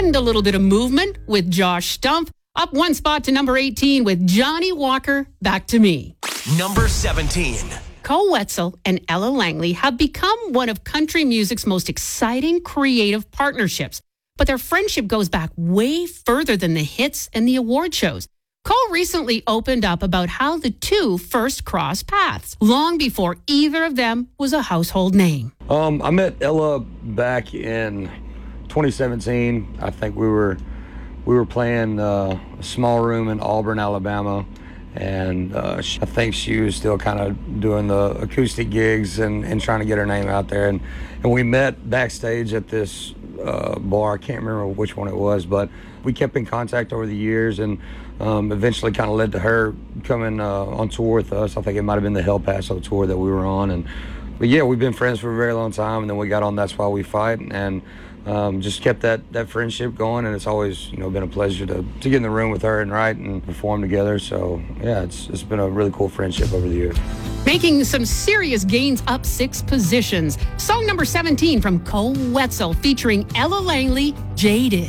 And a little bit of movement with Josh Stumpf. Up one spot to number 18 with Johnny Walker, Back to Me. Number 17. Koe Wetzel and Ella Langley have become one of country music's most exciting creative partnerships. But their friendship goes back way further than the hits and the award shows. Koe recently opened up about how the two first crossed paths, long before either of them was a household name. I met Ella back in 2017. I think we were playing a small room in Auburn, Alabama, and I think she was still kind of doing the acoustic gigs and trying to get her name out there. And we met backstage at this bar. I can't remember which one it was, but we kept in contact over the years, and eventually kind of led to her coming on tour with us. I think it might have been the El Paso tour that we were on. But yeah, we've been friends for a very long time, and then we got on That's Why We Fight, and just kept that friendship going. And it's always been a pleasure to get in the room with her and write and perform together. So yeah, it's been a really cool friendship over the years. Making some serious gains up 6 positions. Song number 17 from Koe Wetzel featuring Ella Langley, Jaded.